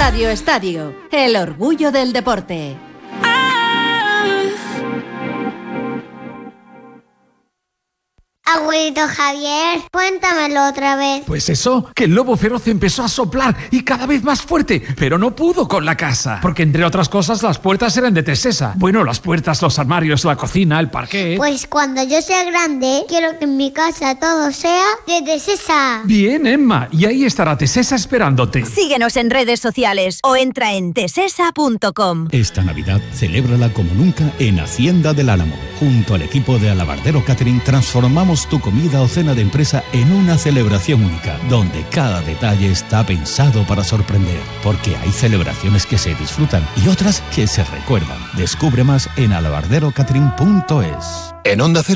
Radio Estadio, el orgullo del deporte. Abuelito Javier, cuéntamelo otra vez. Pues eso, que el lobo feroz empezó a soplar y cada vez más fuerte, pero no pudo con la casa, porque entre otras cosas las puertas eran de Tesesa. Bueno, las puertas, los armarios, la cocina, el parquet. Pues cuando yo sea grande, quiero que en mi casa todo sea de Tesesa. Bien, Emma, y ahí estará Tesesa esperándote. Síguenos en redes sociales o entra en tesesa.com. Esta Navidad, celébrala como nunca en Hacienda del Álamo. Junto al equipo de Alabardero Catering transformamos tu comida o cena de empresa en una celebración única, donde cada detalle está pensado para sorprender, porque hay celebraciones que se disfrutan y otras que se recuerdan. Descubre más en alabarderocatering.es. En Onda Cero